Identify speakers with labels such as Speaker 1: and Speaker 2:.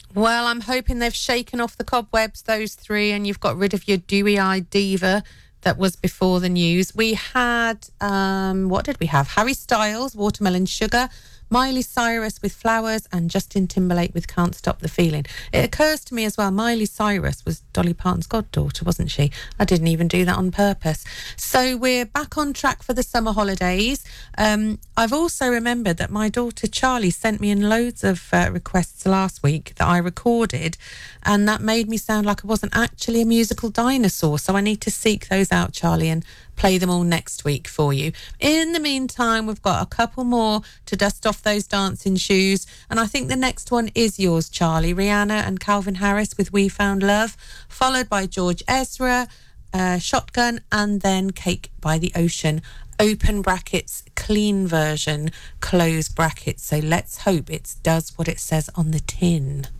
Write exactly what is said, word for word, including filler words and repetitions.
Speaker 1: Well, I'm hoping they've shaken off the cobwebs, those three, and you've got rid of your dewy-eyed diva that was before the news. We had, um, what did we have? Harry Styles, Watermelon Sugar, Miley Cyrus with Flowers, and Justin Timberlake with Can't Stop the Feeling. It occurs to me as well, Miley Cyrus was Dolly Parton's goddaughter, wasn't she? I didn't even do that on purpose. So we're back on track for the summer holidays. Um, I've also remembered that my daughter Charlie sent me in loads of uh, requests last week that I recorded, and that made me sound like I wasn't actually a musical dinosaur. So I need to seek those out, Charlie, and play them all next week for you. In the meantime, we've got a couple more to dust off those dancing shoes, and I think the next one is yours, Charlie. Rihanna and Calvin Harris with We Found Love, followed by George Ezra, uh, Shotgun, and then Cake by the Ocean. Open brackets, clean version, close brackets. So let's hope it does what it says on the tin.